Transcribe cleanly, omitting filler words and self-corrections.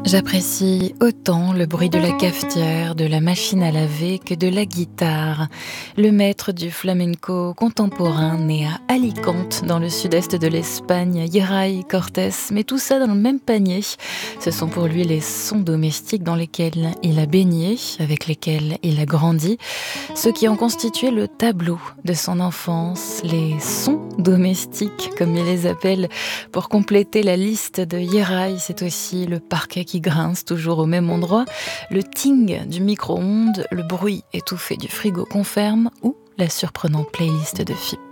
J'apprécie autant le bruit de la cafetière, de la machine à laver que de la guitare. Le maître du flamenco contemporain, né à Alicante, dans le sud-est de l'Espagne, Yeray Cortés, met tout ça dans le même panier. Ce sont pour lui les sons domestiques dans lesquels il a baigné, avec lesquels il a grandi, ceux qui ont constitué le tableau de son enfance, les sons domestiques, comme il les appelle. Pour compléter la liste de Yeray, c'est aussi le parquet qui grince toujours au même endroit, le ting du micro-ondes, le bruit étouffé du frigo qu'on ferme ou la surprenante playlist de FIP.